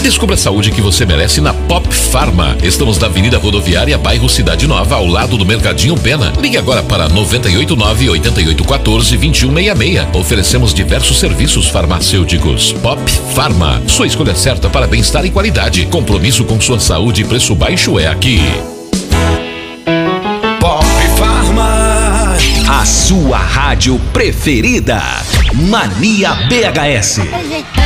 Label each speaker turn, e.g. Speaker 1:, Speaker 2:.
Speaker 1: Descubra a saúde que você merece na Pop Pharma. Estamos na Avenida Rodoviária, bairro Cidade Nova, ao lado do Mercadinho Pena. Ligue agora para 989-8814-2166. Oferecemos diversos serviços farmacêuticos. Pop Pharma, sua escolha certa para bem-estar e qualidade. Compromisso com sua saúde e preço baixo é aqui.
Speaker 2: Pop Pharma, a sua rádio preferida. Mania BHS.